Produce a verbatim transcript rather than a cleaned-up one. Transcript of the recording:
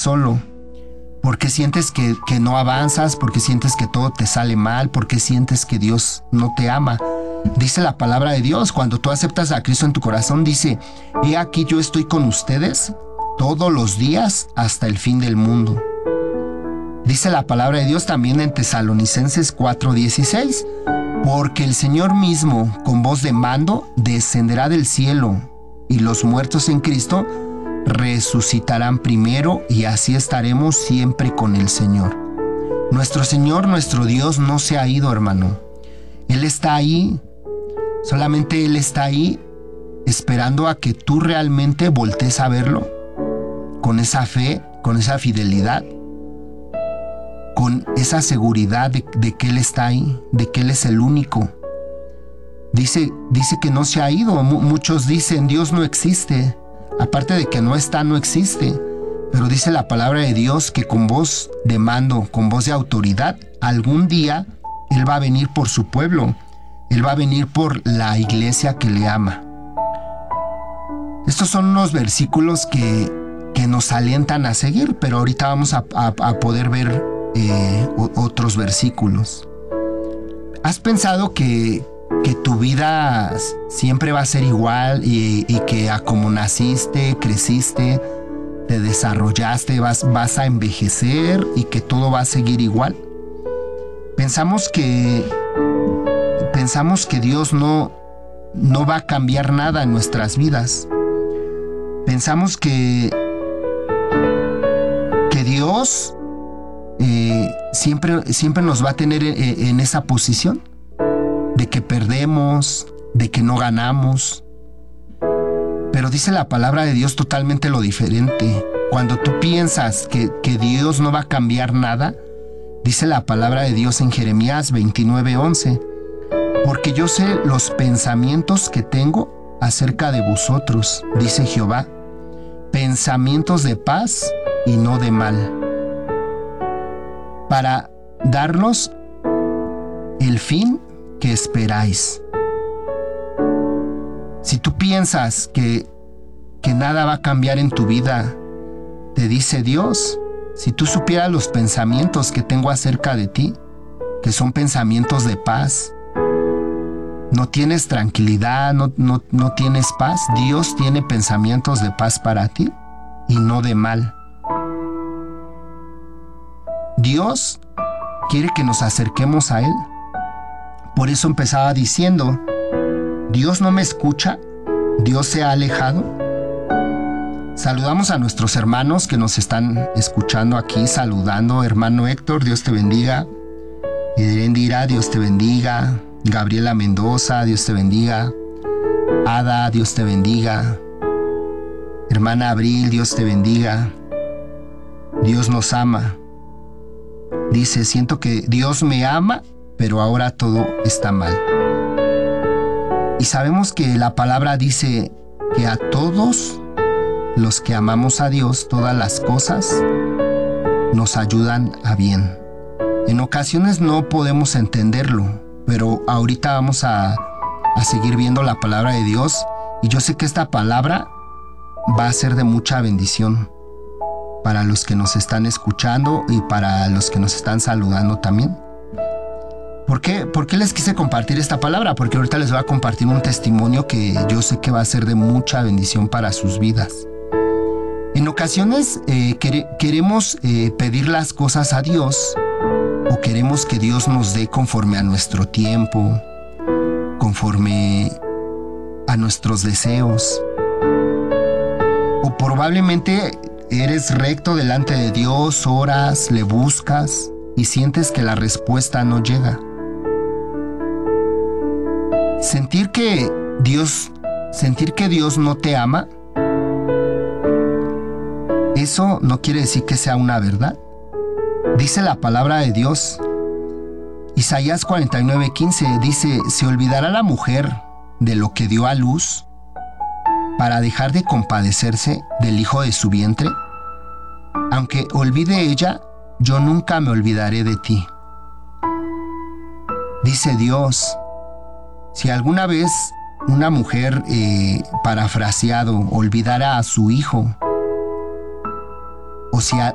solo? ¿Por qué sientes que, que no avanzas? ¿Por qué sientes que todo te sale mal? ¿Por qué sientes que Dios no te ama? Dice la palabra de Dios, cuando tú aceptas a Cristo en tu corazón, dice: he aquí yo estoy con ustedes todos los días hasta el fin del mundo. Dice la palabra de Dios también en Tesalonicenses cuatro dieciséis: porque el Señor mismo, con voz de mando, descenderá del cielo, y los muertos en Cristo resucitarán primero, y así estaremos siempre con el Señor. Nuestro Señor, nuestro Dios, no se ha ido, hermano. Él está ahí. Solamente Él está ahí esperando a que tú realmente voltees a verlo con esa fe, con esa fidelidad, con esa seguridad de, de que Él está ahí, de que Él es el único. Dice, dice que no se ha ido. M- muchos dicen: Dios no existe. Aparte de que no está, no existe. Pero dice la palabra de Dios que con voz de mando, con voz de autoridad, algún día Él va a venir por su pueblo. Él va a venir por la iglesia que le ama. Estos son unos versículos que, que nos alientan a seguir, pero ahorita vamos a, a, a poder ver eh, otros versículos. ¿Has pensado que, que tu vida siempre va a ser igual y, y que a como naciste, creciste, te desarrollaste, vas, vas a envejecer y que todo va a seguir igual? Pensamos que, pensamos que Dios no, no va a cambiar nada en nuestras vidas. Pensamos que, que Dios eh, siempre, siempre nos va a tener en, en esa posición de que perdemos, de que no ganamos. Pero dice la palabra de Dios totalmente lo diferente. Cuando tú piensas que, que Dios no va a cambiar nada, dice la palabra de Dios en Jeremías veintinueve once: porque yo sé los pensamientos que tengo acerca de vosotros, dice Jehová, pensamientos de paz y no de mal, para darnos el fin que esperáis. Si tú piensas que, que nada va a cambiar en tu vida, te dice Dios: si tú supieras los pensamientos que tengo acerca de ti, que son pensamientos de paz, no tienes tranquilidad, no, no, no tienes paz. Dios tiene pensamientos de paz para ti y no de mal. Dios quiere que nos acerquemos a Él. Por eso empezaba diciendo: Dios no me escucha, Dios se ha alejado. Saludamos a nuestros hermanos que nos están escuchando aquí, saludando. Hermano Héctor, Dios te bendiga. Erendira, Dios te bendiga. Gabriela Mendoza, Dios te bendiga. Ada, Dios te bendiga. Hermana Abril, Dios te bendiga. Dios nos ama. Dice: siento que Dios me ama, pero ahora todo está mal. Y sabemos que la palabra dice que a todos los que amamos a Dios, todas las cosas nos ayudan a bien. En ocasiones no podemos entenderlo, pero ahorita vamos a, a seguir viendo la palabra de Dios, y yo sé que esta palabra va a ser de mucha bendición para los que nos están escuchando y para los que nos están saludando también. ¿Por qué? ¿Por qué les quise compartir esta palabra? Porque ahorita les voy a compartir un testimonio que yo sé que va a ser de mucha bendición para sus vidas. En ocasiones eh, quere, queremos eh, pedir las cosas a Dios, o queremos que Dios nos dé conforme a nuestro tiempo, conforme a nuestros deseos. O probablemente eres recto delante de Dios, oras, le buscas y sientes que la respuesta no llega. Sentir que Dios, sentir que Dios no te ama, eso no quiere decir que sea una verdad. Dice la palabra de Dios, Isaías cuarenta y nueve quince, dice: ¿se olvidará la mujer de lo que dio a luz para dejar de compadecerse del hijo de su vientre? Aunque olvide ella, yo nunca me olvidaré de ti. Dice Dios: si alguna vez una mujer, eh, parafraseado, olvidara a su hijo, o si, a,